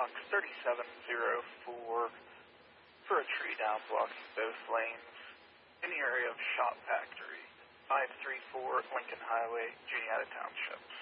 box 3704 for a tree down blocking both lanes in the area of Shop Factory, 534 Lincoln Highway, Juniata Township.